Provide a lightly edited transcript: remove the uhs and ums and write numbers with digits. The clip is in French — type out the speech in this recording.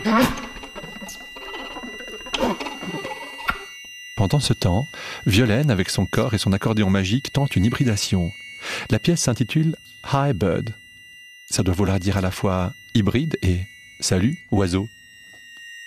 Pendant ce temps, Violaine, avec son corps et son accordéon magique, tente une hybridation. La pièce s'intitule « Hi Bird ». Ça doit vouloir dire à la fois hybride et « salut, oiseau ».